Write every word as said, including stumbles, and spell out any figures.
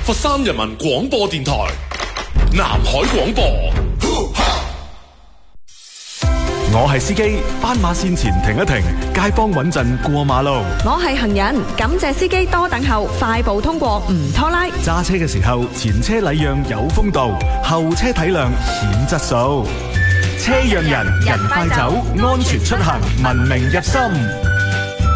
佛山人民廣播電台，南海廣播。 我係司機，斑馬線前停一停，街坊穩陣過馬路。 我係行人，感謝司機多等候，快步通過唔拖拉。 揸車嘅時候，前車禮讓有風度，後車體諒顯質素。車讓人，人快走，安全出行，文明入心。